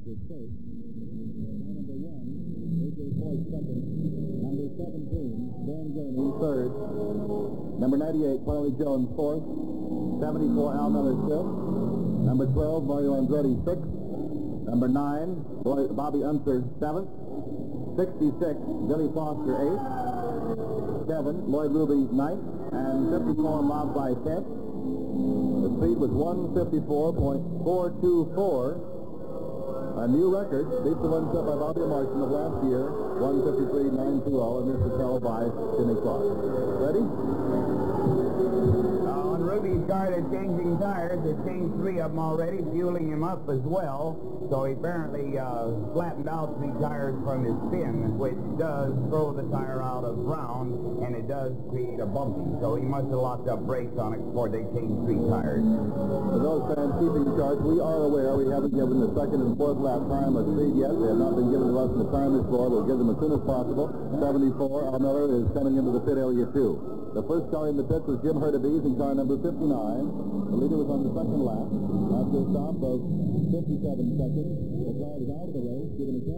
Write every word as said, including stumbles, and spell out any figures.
is first. Car number one, A J Foyt second. Number seventeen, Dan Gurney third. Number ninety-eight, Farley Jones fourth. seventy-four, Al Miller fifth. Number twelve, Mario Andretti sixth. Number nine, Bobby Unser seventh. sixty-six, Billy Foster eighth. seven, Lloyd Ruby ninth. And fifty-four, Bob by tenth. The speed was one fifty-four point four two four. A new record. Beats the one set by Bobby Martin of last year. one fifty-three point nine two zero. And this is held by Jimmy Clark. Ready? Uh, on Ruby's car, they're changing tires. They've changed three of them already, fueling him up as well. So he apparently uh, flattened out three tires from his fin, which does throw the tire out of round, and it does create a bumping. So he must have locked up brakes on it before they changed three tires. For those fans keeping charge, we are aware we haven't given the second and fourth lap time of speed yet. They have not been given to us in the time score. We'll give them as soon as possible. seventy-four, Al Miller is coming into the pit area too. The first car in the pits was Jim Hurtubise in car number fifty-nine. The leader was on the second lap after a stop of fifty-seven seconds. The car was out of the race, given a